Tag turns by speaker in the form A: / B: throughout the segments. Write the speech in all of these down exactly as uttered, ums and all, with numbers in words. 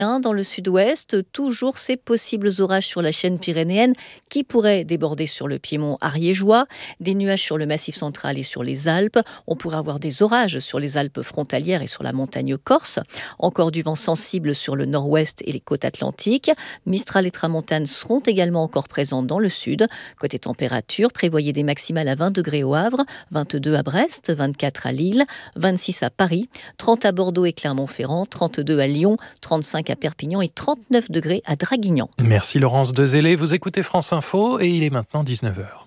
A: Dans le sud-ouest, toujours ces possibles orages sur la chaîne pyrénéenne qui pourraient déborder sur le piémont ariégeois, des nuages sur le massif central et sur les Alpes. On pourrait avoir des orages sur les Alpes frontalières et sur la montagne corse. Encore du vent sensible sur le nord-ouest et les côtes atlantiques. Mistral et tramontane seront également encore présents dans le sud. Côté température, prévoyez des maximales à vingt degrés au Havre, vingt-deux à Brest, vingt-quatre à Lille, vingt-six à Paris, trente à Bordeaux et Clermont-Ferrand, trente-deux à Lyon, trente-cinq à Perpignan et trente-neuf degrés à Draguignan.
B: Merci Laurence Dezélé. Vous écoutez France Info et il est maintenant dix-neuf heures.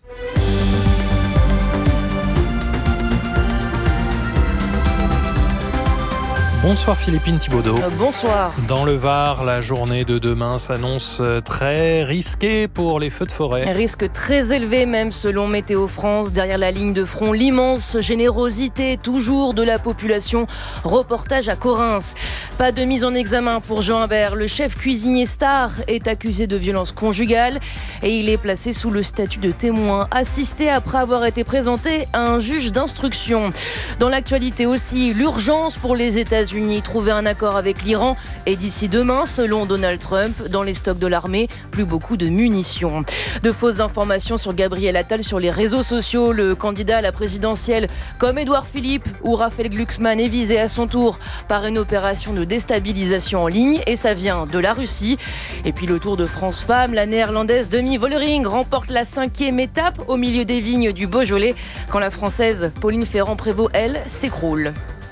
B: Bonsoir Philippine Thibaudeau.
C: Euh, bonsoir.
B: Dans le Var, la journée de demain s'annonce très risquée pour les feux de forêt.
C: Un risque très élevé même selon Météo France. Derrière la ligne de front, l'immense générosité toujours de la population. Reportage à Correns. Pas de mise en examen pour Jean Imbert. Le chef cuisinier star est accusé de violence conjugale et il est placé sous le statut de témoin assisté après avoir été présenté à un juge d'instruction. Dans l'actualité aussi, l'urgence pour les États-Unis. Trouver un accord avec l'Iran et d'ici demain, selon Donald Trump, dans les stocks de l'armée, plus beaucoup de munitions. De fausses informations sur Gabriel Attal sur les réseaux sociaux. Le candidat à la présidentielle, comme Édouard Philippe ou Raphaël Glucksmann, est visé à son tour par une opération de déstabilisation en ligne et ça vient de la Russie. Et puis le Tour de France Femmes, la néerlandaise Demi Vollering remporte la cinquième étape au milieu des vignes du Beaujolais quand la française Pauline Ferrand-Prévot, elle, s'écroule.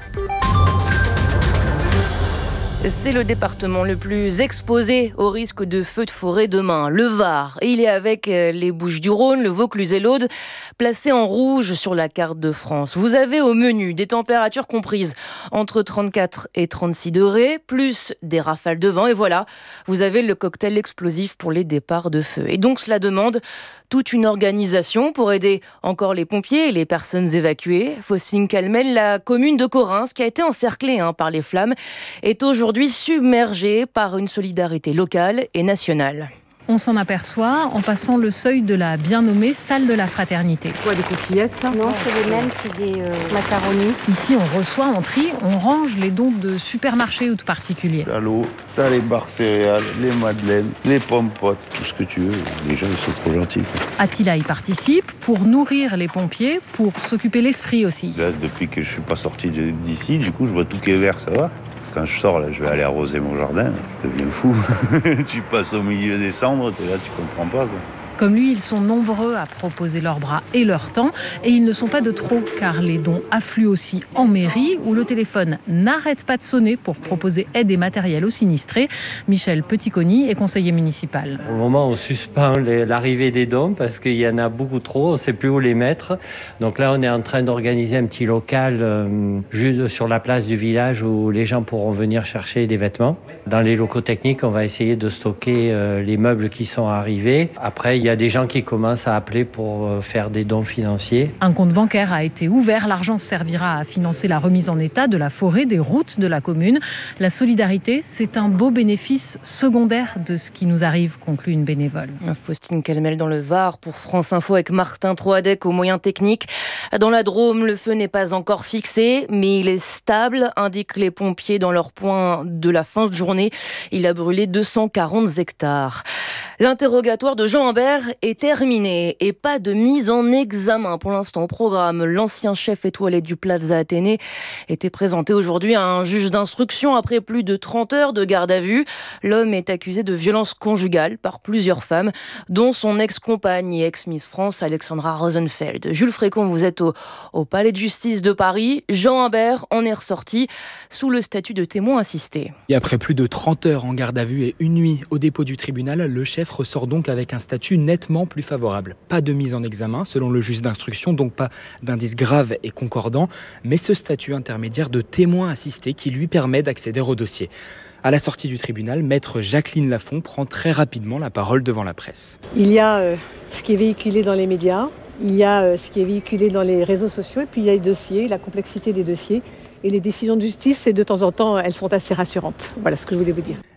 C: C'est le département le plus exposé au risque de feux de forêt demain, le Var. Et il est avec les Bouches-du-Rhône, le Vaucluse et l'Aude, placés en rouge sur la carte de France. Vous avez au menu des températures comprises entre trente-quatre et trente-six degrés, plus des rafales de vent. Et voilà, vous avez le cocktail explosif pour les départs de feu. Et donc cela demande toute une organisation pour aider encore les pompiers et les personnes évacuées. Faustine Calmel, la commune de Correns, qui a été encerclée hein, par les flammes, est aujourd'hui submergée par une solidarité locale et nationale.
D: On s'en aperçoit en passant le seuil de la bien nommée salle de la fraternité.
E: Quoi, des coquillettes, ça?
F: Non, c'est les mêmes, c'est des euh, macaronis.
D: Ici, on reçoit, on trie, on range les dons de supermarchés ou de particuliers.
G: T'as l'eau, t'as les barres céréales, les madeleines, les pommes potes, tout ce que tu veux. Les gens, ils sont trop gentils. Quoi.
D: Attila y participe pour nourrir les pompiers, pour s'occuper l'esprit aussi.
G: Là, depuis que je suis pas sorti d'ici, du coup, je vois tout qui est vert, ça va. Quand je sors, là, je vais aller arroser mon jardin. Je deviens fou. Tu passes au milieu des cendres, t'es là, tu comprends pas, quoi.
D: Comme lui, ils sont nombreux à proposer leurs bras et leur temps. Et ils ne sont pas de trop, car les dons affluent aussi en mairie, où le téléphone n'arrête pas de sonner pour proposer aide et matériel aux sinistrés. Michel Petitconi est conseiller municipal.
H: Au moment, on suspend l'arrivée des dons parce qu'il y en a beaucoup trop, on ne sait plus où les mettre. Donc là, on est en train d'organiser un petit local euh, juste sur la place du village où les gens pourront venir chercher des vêtements. Dans les locaux techniques, on va essayer de stocker euh, les meubles qui sont arrivés. Après, il y a des gens qui commencent à appeler pour faire des dons financiers.
D: Un compte bancaire a été ouvert. L'argent servira à financer la remise en état de la forêt, des routes de la commune. La solidarité, c'est un beau bénéfice secondaire de ce qui nous arrive, conclut une bénévole.
C: Faustine Calmel dans le Var pour France Info avec Martin Troadec aux moyens techniques. Dans la Drôme, le feu n'est pas encore fixé, mais il est stable, indiquent les pompiers dans leur point de la fin de journée. Il a brûlé deux cent quarante hectares. L'interrogatoire de Jean Imbert est terminé et pas de mise en examen pour l'instant au programme. L'ancien chef étoilé du Plaza Athénée était présenté aujourd'hui à un juge d'instruction après plus de trente heures de garde à vue. L'homme est accusé de violence conjugale par plusieurs femmes, dont son ex-compagne et ex-Miss France Alexandra Rosenfeld. Jules Frécon, vous êtes au, au Palais de Justice de Paris. Jean Imbert en est ressorti sous le statut de témoin assisté.
I: Et après plus de trente heures en garde à vue et une nuit au dépôt du tribunal, le chef ressort donc avec un statut nettement plus favorable. Pas de mise en examen selon le juge d'instruction, donc pas d'indices graves et concordants, mais ce statut intermédiaire de témoin assisté qui lui permet d'accéder au dossier. À la sortie du tribunal, maître Jacqueline Lafont prend très rapidement la parole devant la presse.
J: Il y a euh, ce qui est véhiculé dans les médias, il y a euh, ce qui est véhiculé dans les réseaux sociaux, et puis il y a les dossiers, la complexité des dossiers. Et les décisions de justice, c'est de temps en temps, elles sont assez rassurantes. Voilà ce que je voulais vous dire.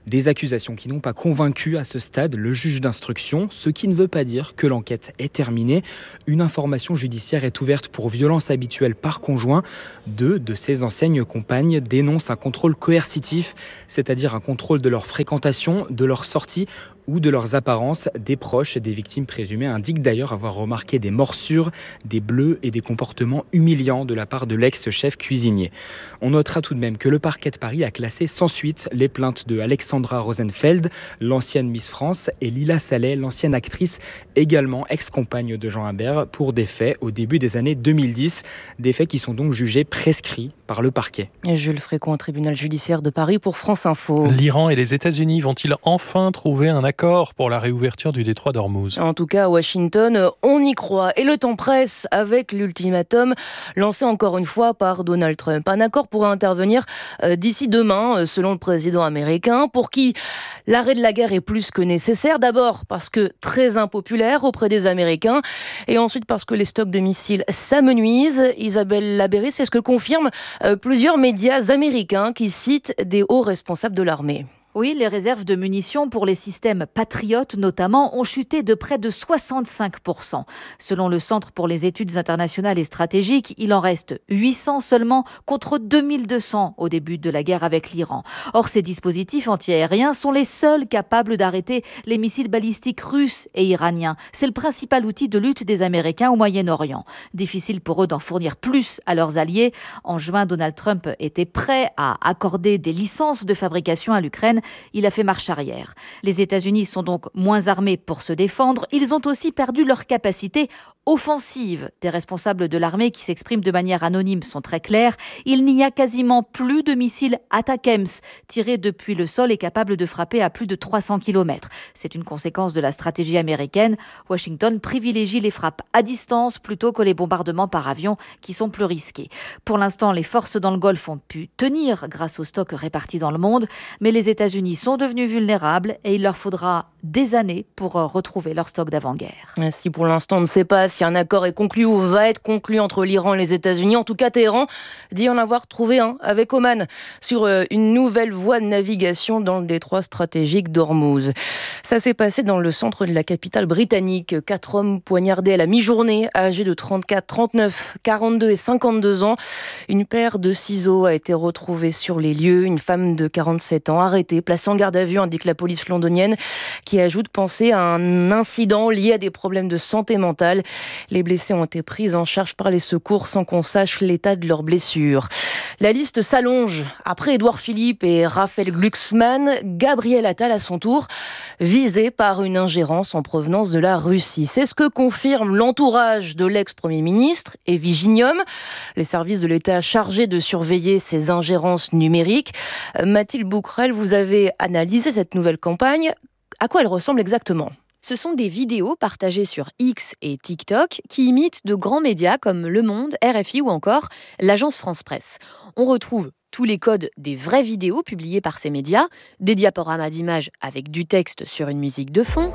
I: Des accusations qui n'ont pas convaincu à ce stade le juge d'instruction, ce qui ne veut pas dire que l'enquête est terminée. Une information judiciaire est ouverte pour violence habituelle par conjoint. Deux de ses enseignes compagnes dénoncent un contrôle coercitif, c'est-à-dire un contrôle de leur fréquentation, de leur sortie ou de leurs apparences. Des proches des victimes présumées indiquent d'ailleurs avoir remarqué des morsures, des bleus et des comportements humiliants de la part de l'ex-chef cuisinier. On notera tout de même que le parquet de Paris a classé sans suite les plaintes de Alexandra Rosenfeld, l'ancienne Miss France, et Lila Salet, l'ancienne actrice, également ex-compagne de Jean Habert, pour des faits au début des années deux mille dix. Des faits qui sont donc jugés prescrits par le parquet.
C: Et Jules Frécon, au tribunal judiciaire de Paris pour France Info.
B: L'Iran et les États-Unis vont-ils enfin trouver un accord pour la réouverture du détroit d'Ormuz ?
C: En tout cas, à Washington, on y croit. Et le temps presse avec l'ultimatum lancé encore une fois par Donald Trump. Un accord pourrait intervenir d'ici demain, selon le président américain, pour qui l'arrêt de la guerre est plus que nécessaire. D'abord parce que très impopulaire auprès des Américains, et ensuite parce que les stocks de missiles s'amenuisent. Isabelle Labéry, c'est ce que confirment plusieurs médias américains qui citent des hauts responsables de l'armée.
E: Oui, les réserves de munitions pour les systèmes Patriot notamment ont chuté de près de soixante-cinq pour cent. Selon le Centre pour les études internationales et stratégiques, il en reste huit cents seulement contre deux mille deux cents au début de la guerre avec l'Iran. Or, ces dispositifs antiaériens sont les seuls capables d'arrêter les missiles balistiques russes et iraniens. C'est le principal outil de lutte des Américains au Moyen-Orient. Difficile pour eux d'en fournir plus à leurs alliés. En juin, Donald Trump était prêt à accorder des licences de fabrication à l'Ukraine. Il a fait marche arrière. Les États-Unis sont donc moins armés pour se défendre. Ils ont aussi perdu leur capacité offensive. Des responsables de l'armée qui s'expriment de manière anonyme sont très clairs. Il n'y a quasiment plus de missiles ATACMS tirés depuis le sol et capables de frapper à plus de trois cents kilomètres. C'est une conséquence de la stratégie américaine. Washington privilégie les frappes à distance plutôt que les bombardements par avion qui sont plus risqués. Pour l'instant, les forces dans le Golfe ont pu tenir grâce aux stocks répartis dans le monde, mais les États-Unis sont devenus vulnérables et il leur faudra des années pour retrouver leur stock d'avant-guerre.
C: Si pour l'instant on ne sait pas si un accord est conclu ou va être conclu entre l'Iran et les États-Unis, en tout cas Téhéran dit en avoir trouvé un avec Oman sur une nouvelle voie de navigation dans le détroit stratégique d'Ormuz. Ça s'est passé dans le centre de la capitale britannique. Quatre hommes poignardés à la mi-journée, âgés de trente-quatre, trente-neuf, quarante-deux et cinquante-deux ans. Une paire de ciseaux a été retrouvée sur les lieux. Une femme de quarante-sept ans arrêtée, placée en garde à vue, indique la police londonienne, qui ajoute penser à un incident lié à des problèmes de santé mentale. Les blessés ont été pris en charge par les secours sans qu'on sache l'état de leurs blessures. La liste s'allonge. Après Édouard Philippe et Raphaël Glucksmann, Gabriel Attal à son tour, visé par une ingérence en provenance de la Russie. C'est ce que confirme l'entourage de l'ex-premier ministre et Viginium, les services de l'État chargés de surveiller ces ingérences numériques. Mathilde Bouquerel, vous avez analysé cette nouvelle campagne. À quoi elle ressemble exactement ?
K: Ce sont des vidéos partagées sur X et TikTok qui imitent de grands médias comme Le Monde, R F I ou encore l'agence France Presse. On retrouve tous les codes des vraies vidéos publiées par ces médias, des diaporamas d'images avec du texte sur une musique de fond,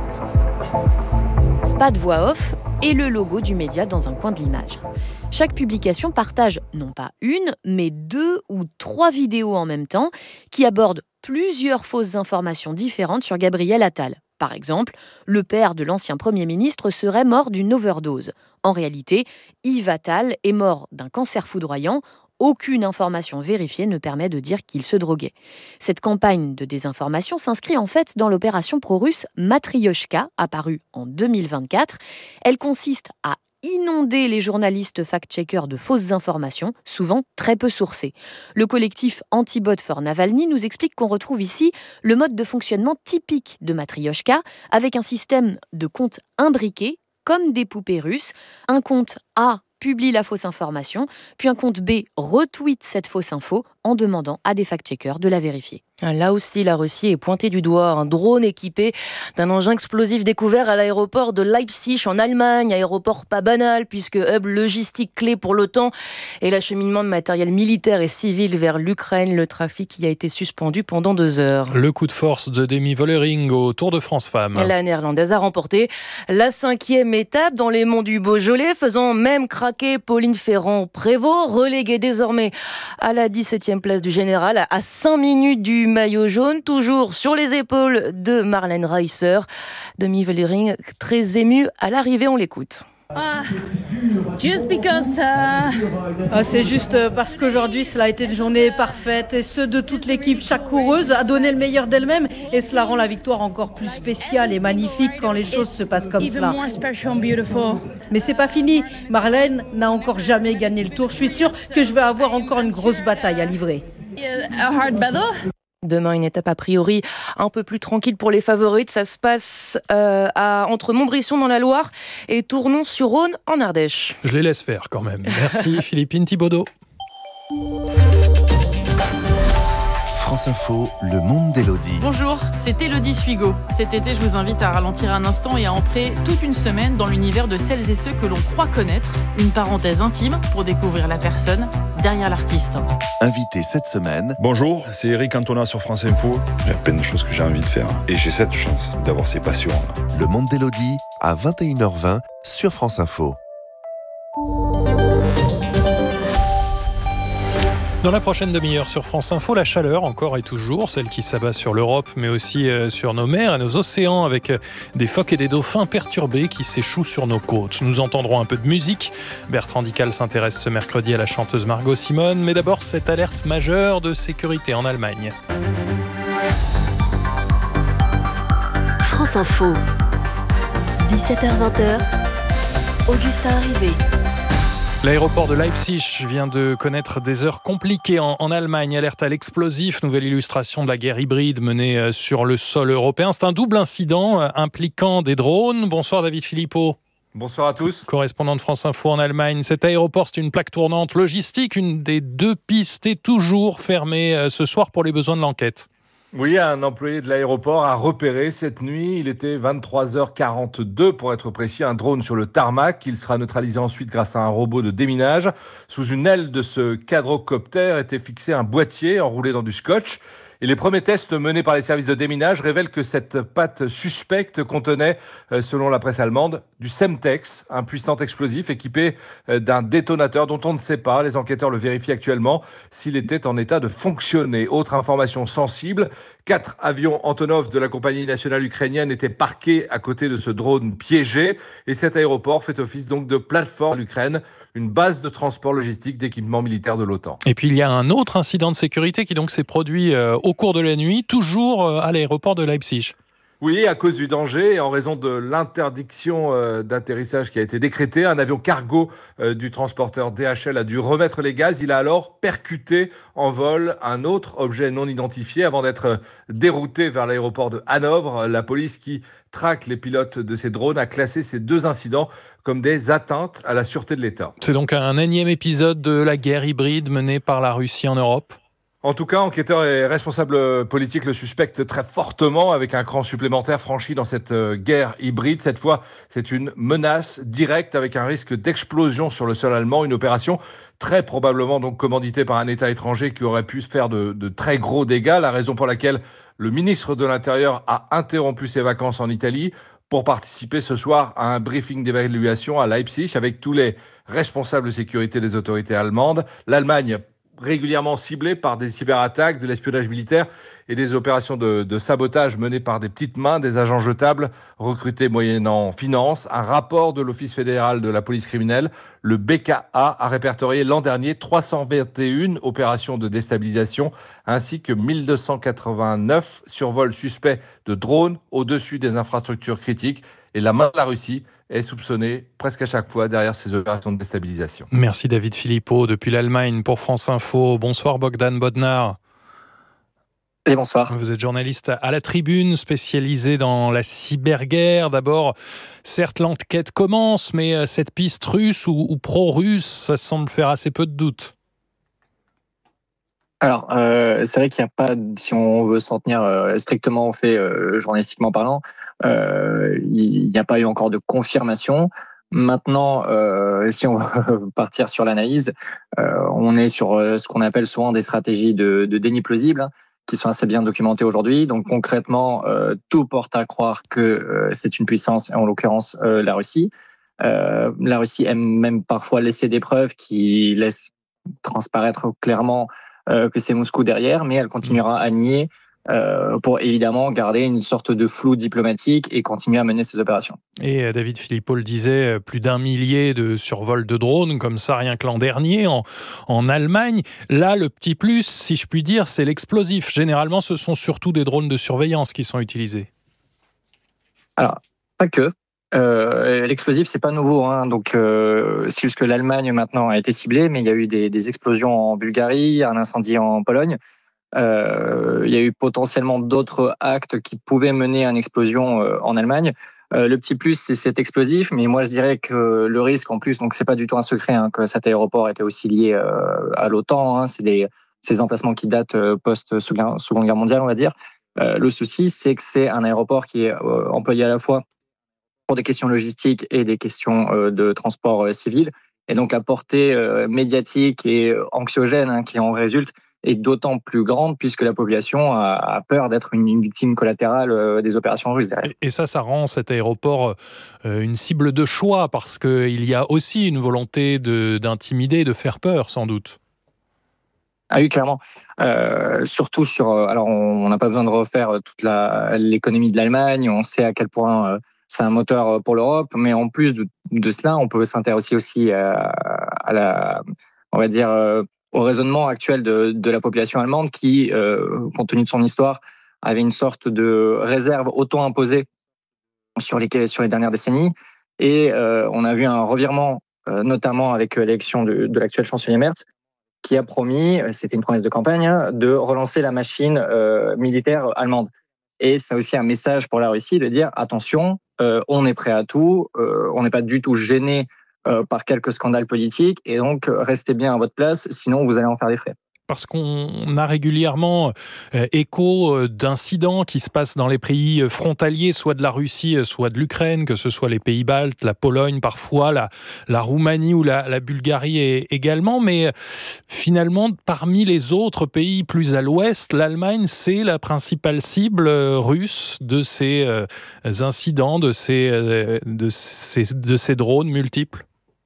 K: pas de voix off et le logo du média dans un coin de l'image. Chaque publication partage non pas une, mais deux ou trois vidéos en même temps qui abordent plusieurs fausses informations différentes sur Gabriel Attal. Par exemple, le père de l'ancien Premier ministre serait mort d'une overdose. En réalité, Yves Attal est mort d'un cancer foudroyant. Aucune information vérifiée ne permet de dire qu'il se droguait. Cette campagne de désinformation s'inscrit en fait dans l'opération pro-russe Matrioshka, apparue en deux mille vingt-quatre. Elle consiste à inonder les journalistes fact-checkers de fausses informations, souvent très peu sourcées. Le collectif Antibot for Navalny nous explique qu'on retrouve ici le mode de fonctionnement typique de Matrioshka, avec un système de comptes imbriqués, comme des poupées russes. Un compte A publie la fausse information, puis un compte B retweet cette fausse info en demandant à des fact-checkers de la vérifier.
C: Là aussi, la Russie est pointée du doigt. Un drone équipé d'un engin explosif découvert à l'aéroport de Leipzig en Allemagne. Aéroport pas banal puisque hub logistique clé pour l'OTAN et l'acheminement de matériel militaire et civil vers l'Ukraine. Le trafic y a été suspendu pendant deux heures.
B: Le coup de force de Demi Vollering au Tour de France Femmes.
C: La néerlandaise a remporté la cinquième étape dans les monts du Beaujolais, faisant même craquer Pauline Ferrand-Prévot, reléguée désormais à la dix-septième deuxième place du général, à cinq minutes du maillot jaune, toujours sur les épaules de Marlène Reisser. Demi Vollering, très émue à l'arrivée, on l'écoute.
L: Ah, just because, uh... ah, c'est juste parce qu'aujourd'hui cela a été une journée parfaite et ce de toute l'équipe. Chaque coureuse a donné le meilleur d'elle-même et cela rend la victoire encore plus spéciale et magnifique quand les choses se passent comme cela. Mais c'est pas fini. Marlène n'a encore jamais gagné le Tour. Je suis sûre que je vais avoir encore une grosse bataille à livrer.
C: A hard battle. Demain, une étape a priori un peu plus tranquille pour les favorites. Ça se passe euh, à, entre Montbrisson dans la Loire et Tournon-sur-Rhône en Ardèche.
B: Je les laisse faire quand même. Merci Philippine Thibaudot.
M: France Info, le monde d'Élodie.
N: Bonjour, c'est Élodie Suigo. Cet été, je vous invite à ralentir un instant et à entrer toute une semaine dans l'univers de celles et ceux que l'on croit connaître. Une parenthèse intime pour découvrir la personne derrière l'artiste.
M: Invité cette semaine.
O: Bonjour, c'est Eric Cantona sur France Info. Il y a plein de choses que j'ai envie de faire et j'ai cette chance d'avoir ces passions.
M: Le monde d'Élodie à vingt et une heures vingt sur France Info.
B: Dans la prochaine demi-heure sur France Info, la chaleur encore et toujours, celle qui s'abat sur l'Europe, mais aussi sur nos mers et nos océans, avec des phoques et des dauphins perturbés qui s'échouent sur nos côtes. Nous entendrons un peu de musique. Bertrand Dical s'intéresse ce mercredi à la chanteuse Margot Simone, mais d'abord cette alerte majeure de sécurité en Allemagne.
P: France Info, dix-sept heures vingt, Augustin Arrivé.
B: L'aéroport de Leipzig vient de connaître des heures compliquées en, en Allemagne. Alerte à l'explosif, nouvelle illustration de la guerre hybride menée sur le sol européen. C'est un double incident impliquant des drones. Bonsoir David Philippot.
Q: Bonsoir à tous.
B: Correspondant de France Info en Allemagne. Cet aéroport, c'est une plaque tournante logistique. Une des deux pistes est toujours fermée ce soir pour les besoins de l'enquête.
Q: Oui, un employé de l'aéroport a repéré cette nuit, il était vingt-trois heures quarante-deux pour être précis, un drone sur le tarmac. Il sera neutralisé ensuite grâce à un robot de déminage. Sous une aile de ce quadrocoptère était fixé un boîtier enroulé dans du scotch. Et les premiers tests menés par les services de déminage révèlent que cette pâte suspecte contenait, selon la presse allemande, du Semtex, un puissant explosif équipé d'un détonateur dont on ne sait pas, les enquêteurs le vérifient actuellement, s'il était en état de fonctionner. Autre information sensible, quatre avions Antonov de la compagnie nationale ukrainienne étaient parqués à côté de ce drone piégé. Et cet aéroport fait office donc de plateforme à l'Ukraine, une base de transport logistique d'équipements militaires de l'OTAN.
B: Et puis il y a un autre incident de sécurité qui donc s'est produit euh, au cours de la nuit, toujours euh, à l'aéroport de Leipzig.
Q: Oui, à cause du danger et en raison de l'interdiction euh, d'atterrissage qui a été décrétée, un avion cargo euh, du transporteur D H L a dû remettre les gaz. Il a alors percuté en vol un autre objet non identifié avant d'être dérouté vers l'aéroport de Hanovre. La police qui traque les pilotes de ces drones a classé ces deux incidents comme des atteintes à la sûreté de l'État.
B: C'est donc un énième épisode de la guerre hybride menée par la Russie en Europe ?
Q: En tout cas, enquêteurs et responsables politiques le suspectent très fortement, avec un cran supplémentaire franchi dans cette guerre hybride. Cette fois, c'est une menace directe avec un risque d'explosion sur le sol allemand. Une opération très probablement donc commanditée par un État étranger qui aurait pu se faire de, de très gros dégâts. La raison pour laquelle le ministre de l'Intérieur a interrompu ses vacances en Italie pour participer ce soir à un briefing d'évaluation à Leipzig avec tous les responsables de sécurité des autorités allemandes. L'Allemagne régulièrement ciblée par des cyberattaques, de l'espionnage militaire et des opérations de, de sabotage menées par des petites mains, des agents jetables recrutés moyennant finance. Un rapport de l'Office fédéral de la police criminelle, le B K A, a répertorié l'an dernier trois cent vingt et une opérations de déstabilisation ainsi que mille deux cent quatre-vingt-neuf survols suspects de drones au-dessus des infrastructures critiques. Et la main de la Russie est soupçonnée presque à chaque fois derrière ces opérations de déstabilisation.
B: Merci David Philippot depuis l'Allemagne pour France Info. Bonsoir Bogdan Bodnar.
R: Et bonsoir.
B: Vous êtes journaliste à la Tribune, spécialisé dans la cyberguerre. D'abord, certes l'enquête commence, mais cette piste russe ou, ou pro-russe, ça semble faire assez peu de doute.
R: Alors, euh, c'est vrai qu'il n'y a pas, si on veut s'en tenir euh, strictement au fait, euh, journalistiquement parlant, euh, il n'y a pas eu encore de confirmation. Maintenant, euh, si on veut partir sur l'analyse, euh, on est sur euh, ce qu'on appelle souvent des stratégies de, de déni plausible, hein, qui sont assez bien documentées aujourd'hui. Donc concrètement, euh, tout porte à croire que euh, c'est une puissance, et en l'occurrence euh, la Russie. Euh, la Russie aime même parfois laisser des preuves qui laissent transparaître clairement euh, que c'est Moscou derrière, mais elle continuera à nier euh, pour évidemment garder une sorte de flou diplomatique et continuer à mener ses opérations.
B: Et euh, David Philippot le disait, euh, plus d'un millier de survols de drones, comme ça rien que l'an dernier en, en Allemagne. Là, le petit plus, si je puis dire, c'est l'explosif. Généralement, ce sont surtout des drones de surveillance qui sont utilisés.
R: Alors, pas que. Euh, l'explosif, c'est pas nouveau, hein. Donc, euh, c'est juste que l'Allemagne maintenant a été ciblée, mais il y a eu des, des explosions en Bulgarie, un incendie en Pologne. Euh, il y a eu potentiellement d'autres actes qui pouvaient mener à une explosion euh, en Allemagne. Euh, le petit plus, c'est cet explosif, mais moi je dirais que le risque en plus, donc c'est pas du tout un secret hein, que cet aéroport était aussi lié euh, à l'OTAN. Hein, c'est des ces emplacements qui datent euh, post Seconde Guerre mondiale, on va dire. Euh, le souci, c'est que c'est un aéroport qui est euh, employé à la fois pour des questions logistiques et des questions euh, de transport euh, civil, et donc la portée euh, médiatique et anxiogène hein, qui en résulte est d'autant plus grande puisque la population a peur d'être une victime collatérale des opérations russes derrière.
B: Et ça, ça rend cet aéroport une cible de choix parce qu'il y a aussi une volonté de, d'intimider, de faire peur, sans doute.
R: Ah oui, clairement. Euh, surtout sur... Alors, on n'a pas besoin de refaire toute la, l'économie de l'Allemagne. On sait à quel point euh, c'est un moteur pour l'Europe. Mais en plus de, de cela, on peut s'intéresser aussi à, à la... On va dire... Euh, au raisonnement actuel de, de la population allemande qui, euh, compte tenu de son histoire, avait une sorte de réserve auto-imposée sur les, sur les dernières décennies. Et euh, on a vu un revirement, euh, notamment avec l'élection de, de l'actuel chancelier Merz, qui a promis, c'était une promesse de campagne, hein, de relancer la machine euh, militaire allemande. Et c'est aussi un message pour la Russie de dire, attention, euh, on est prêt à tout, euh, on n'est pas du tout gêné Euh, par quelques scandales politiques, et donc restez bien à votre place, sinon vous allez en faire des frais.
B: Parce qu'on a régulièrement euh, écho d'incidents qui se passent dans les pays frontaliers, soit de la Russie, soit de l'Ukraine, que ce soit les pays baltes, la Pologne parfois, la, la Roumanie ou la, la Bulgarie également. Mais finalement, parmi les autres pays plus à l'ouest, l'Allemagne, c'est la principale cible russe de ces euh, incidents, de ces, euh, de, ces, de ces drones multiples.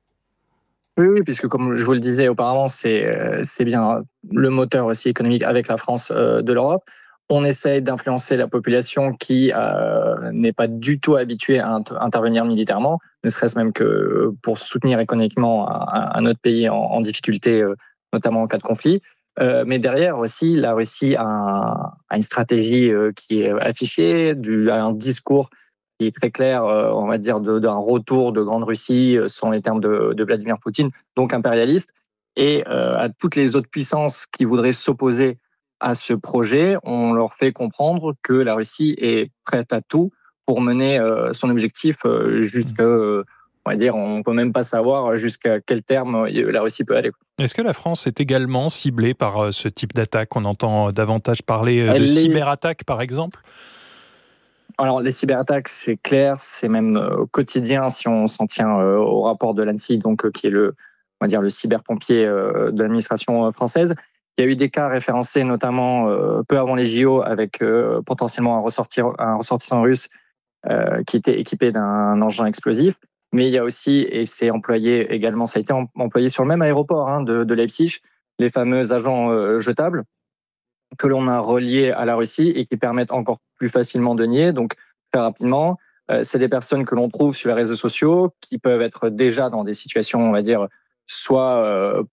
R: Oui, oui, puisque comme je vous le disais auparavant, c'est, c'est bien le moteur aussi économique avec la France euh, de l'Europe. On essaye d'influencer la population qui euh, n'est pas du tout habituée à int- intervenir militairement, ne serait-ce même que pour soutenir économiquement un, un autre pays en, en difficulté, euh, notamment en cas de conflit. Euh, mais derrière aussi, la Russie a, un, a une stratégie euh, qui est affichée, du, un discours qui est très clair, euh, on va dire, de, d'un retour de Grande Russie, euh, selon les termes de, de Vladimir Poutine, donc impérialiste. Et euh, à toutes les autres puissances qui voudraient s'opposer à ce projet, on leur fait comprendre que la Russie est prête à tout pour mener euh, son objectif euh, jusqu'à, euh, on va dire, on ne peut même pas savoir jusqu'à quel terme la Russie peut aller.
B: Est-ce que la France est également ciblée par ce type d'attaque ? On entend davantage parler de
R: Elle
B: cyberattaques, est... par exemple ?
R: Alors, les cyberattaques, c'est clair, c'est même euh, quotidien si on s'en tient euh, au rapport de l'ANSSI, donc, euh, qui est le, on va dire, le cyberpompier euh, de l'administration française. Il y a eu des cas référencés, notamment euh, peu avant les J O, avec euh, potentiellement un, ressortir, un ressortissant russe euh, qui était équipé d'un engin explosif. Mais il y a aussi, et c'est employé également, ça a été employé sur le même aéroport hein, de, de Leipzig, les fameux agents euh, jetables, que l'on a reliés à la Russie et qui permettent encore plus facilement de nier. Donc, très rapidement, euh, c'est des personnes que l'on trouve sur les réseaux sociaux qui peuvent être déjà dans des situations, on va dire, soit euh,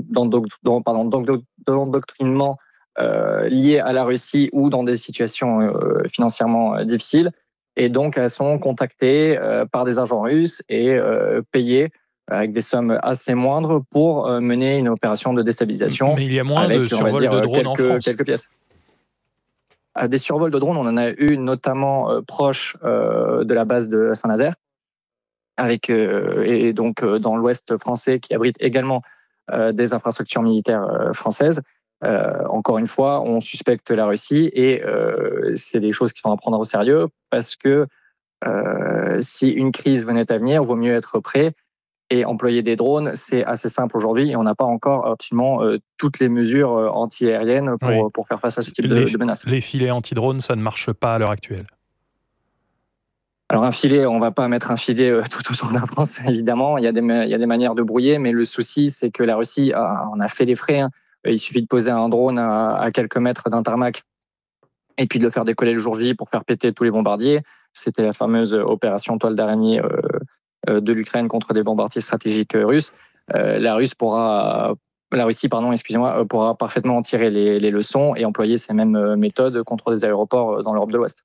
R: d'endoctrinement euh, lié à la Russie ou dans des situations euh, financièrement euh, difficiles. Et donc, elles sont contactées euh, par des agents russes et euh, payées avec des sommes assez moindres pour euh, mener une opération de déstabilisation.
B: Mais il y a moins
R: avec,
B: de survols de drones
R: quelques,
B: en France.
R: Quelques pièces. Des survols de drones, on en a eu notamment euh, proche euh, de la base de Saint-Nazaire, avec, euh, et donc euh, dans l'ouest français qui abrite également euh, des infrastructures militaires euh, françaises. Euh, encore une fois, on suspecte la Russie et euh, c'est des choses qui sont à prendre au sérieux parce que euh, si une crise venait à venir, il vaut mieux être prêt. Et employer des drones, c'est assez simple aujourd'hui et on n'a pas encore absolument euh, toutes les mesures euh, anti-aériennes pour, oui. pour faire face à ce type
B: les,
R: de, de menaces.
B: Les filets anti-drones, ça ne marche pas à l'heure actuelle.
R: Alors un filet, on ne va pas mettre un filet euh, tout autour de la France, évidemment. Il y, a des, il y a des manières de brouiller, mais le souci, c'est que la Russie a, en a fait les frais. Hein. il suffit de poser un drone à, à quelques mètres d'un tarmac et puis de le faire décoller le jour J pour faire péter tous les bombardiers. C'était la fameuse opération toile d'araignée euh, de l'Ukraine contre des bombardiers stratégiques russes. Euh, la Russe pourra, la Russie, pardon, excusez-moi, pourra parfaitement en tirer les, les leçons et employer ces mêmes méthodes contre des aéroports dans l'Europe de l'Ouest.